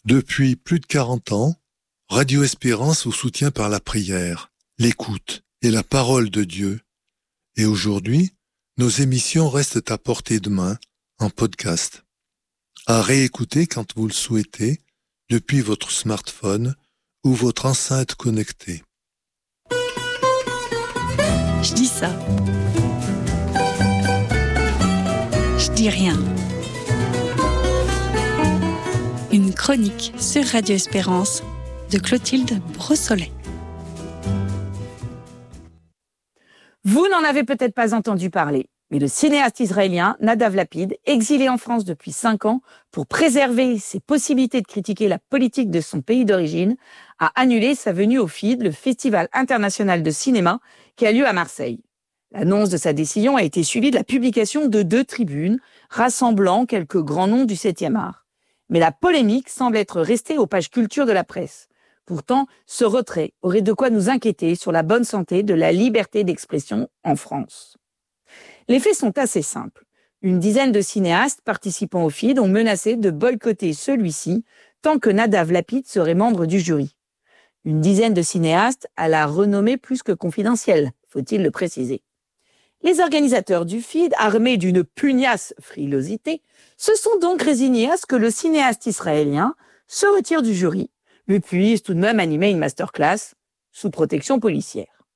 Depuis plus de 40 ans, Radio Espérance vous soutient par la prière, l'écoute et la parole de Dieu. Et aujourd'hui, nos émissions restent à portée de main, en podcast. À réécouter quand vous le souhaitez, depuis votre smartphone ou votre enceinte connectée. Je dis ça. Je dis rien. Une chronique sur Radio Espérance de Clotilde Brossolet. Vous n'en avez peut-être pas entendu parler, mais le cinéaste israélien Nadav Lapid, exilé en France depuis 5 ans pour préserver ses possibilités de critiquer la politique de son pays d'origine, a annulé sa venue au FID, le Festival international de cinéma qui a lieu à Marseille. L'annonce de sa décision a été suivie de la publication de 2 tribunes rassemblant quelques grands noms du 7e art. Mais la polémique semble être restée aux pages culture de la presse. Pourtant, ce retrait aurait de quoi nous inquiéter sur la bonne santé de la liberté d'expression en France. Les faits sont assez simples. Une dizaine de cinéastes participant au FID ont menacé de boycotter celui-ci tant que Nadav Lapid serait membre du jury. Une dizaine de cinéastes à la renommée plus que confidentielle, faut-il le préciser. Les organisateurs du FID, armés d'une pugnace frilosité, se sont donc résignés à ce que le cinéaste israélien se retire du jury, mais puisse tout de même animer une masterclass sous protection policière.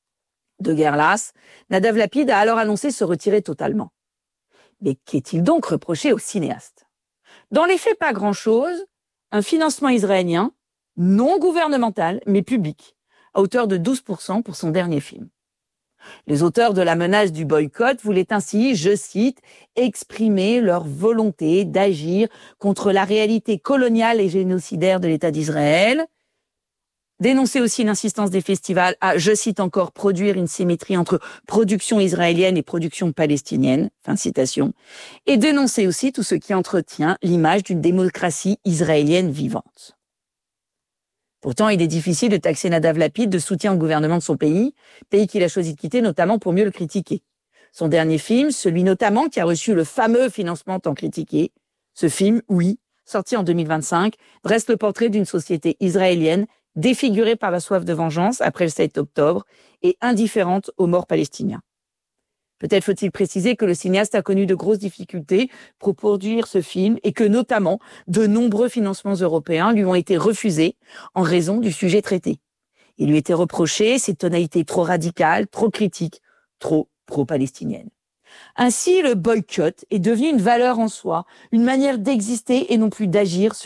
De guerre lasse, Nadav Lapid a alors annoncé se retirer totalement. Mais qu'est-il donc reproché au cinéaste ? Dans les faits, pas grand-chose, un financement israélien, non gouvernemental, mais public, à hauteur de 12% pour son dernier film. Les auteurs de la menace du boycott voulaient ainsi, je cite, exprimer leur volonté d'agir contre la réalité coloniale et génocidaire de l'État d'Israël, dénoncer aussi l'insistance des festivals à, je cite encore, produire une symétrie entre production israélienne et production palestinienne, fin de citation, et dénoncer aussi tout ce qui entretient l'image d'une démocratie israélienne vivante. Pourtant, il est difficile de taxer Nadav Lapid de soutien au gouvernement de son pays qu'il a choisi de quitter notamment pour mieux le critiquer. Son dernier film, celui notamment qui a reçu le fameux financement tant critiqué, ce film, Oui, sorti en 2025, dresse le portrait d'une société israélienne défigurée par la soif de vengeance après le 7 octobre et indifférente aux morts palestiniens. Peut-être faut-il préciser que le cinéaste a connu de grosses difficultés pour produire ce film et que notamment de nombreux financements européens lui ont été refusés en raison du sujet traité. Il lui était reproché ses tonalités trop radicales, trop critiques, trop pro-palestiniennes. Ainsi, le boycott est devenu une valeur en soi, une manière d'exister et non plus d'agir